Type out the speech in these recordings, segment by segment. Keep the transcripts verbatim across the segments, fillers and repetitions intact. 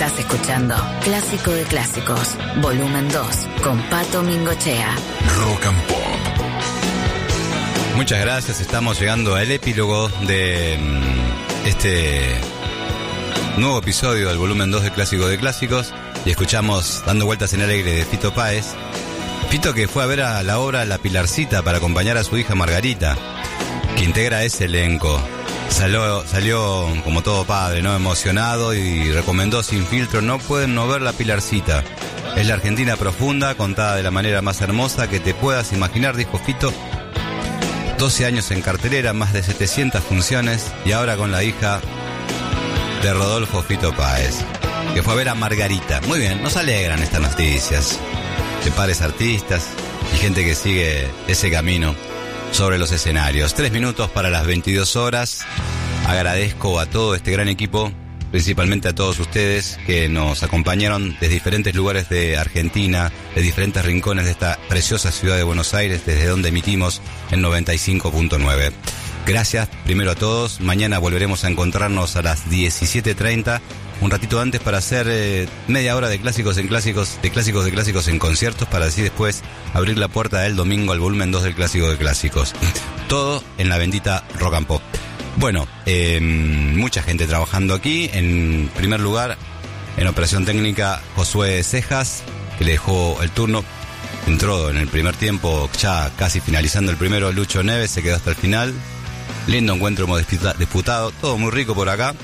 Estás escuchando Clásico de Clásicos, volumen dos, con Pato Mingochea. Rock and Pop. Muchas gracias, estamos llegando al epílogo de este nuevo episodio del volumen dos de Clásico de Clásicos y escuchamos Dando Vueltas en el Aire de Fito Páez. Fito, que fue a ver a la obra La Pilarcita para acompañar a su hija Margarita, que integra ese elenco. Salió, salió como todo padre, ¿no? Emocionado, y recomendó sin filtro: no pueden no ver La Pilarcita. Es la Argentina profunda, contada de la manera más hermosa que te puedas imaginar, dijo Fito. doce años en cartelera, más de setecientas funciones, y ahora con la hija de Rodolfo, Fito Páez, que fue a ver a Margarita. Muy bien, nos alegran estas noticias de padres artistas y gente que sigue ese camino sobre los escenarios. Tres minutos para las veintidós horas. Agradezco a todo este gran equipo, principalmente a todos ustedes que nos acompañaron desde diferentes lugares de Argentina, de diferentes rincones de esta preciosa ciudad de Buenos Aires, desde donde emitimos en noventa y cinco punto nueve. Gracias primero a todos. Mañana volveremos a encontrarnos a las diecisiete treinta, un ratito antes, para hacer eh, media hora de clásicos en clásicos, de clásicos de clásicos en conciertos, para así después abrir la puerta del domingo al volumen dos del Clásico de Clásicos. Todo en la bendita Rock and Pop. Bueno, eh, mucha gente trabajando aquí. En primer lugar, en operación técnica, Josué Cejas, que le dejó el turno. Entró en el primer tiempo, ya casi finalizando el primero, Lucho Neves, se quedó hasta el final. Lindo encuentro, hemos disputado, todo muy rico por acá.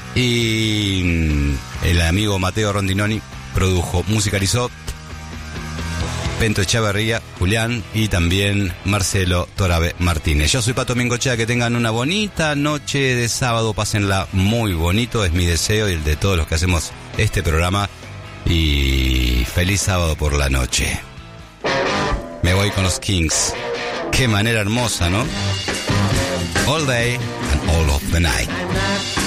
Y el amigo Mateo Rondinoni produjo, musicalizó. Pento Echeverría, Julián y también Marcelo Torabe Martínez. Yo soy Pato Mingochea, que tengan una bonita noche de sábado, pásenla muy bonito, es mi deseo y el de todos los que hacemos este programa. Y feliz sábado por la noche. Me voy con los Kings. Qué manera hermosa, ¿no? All day and all of the night.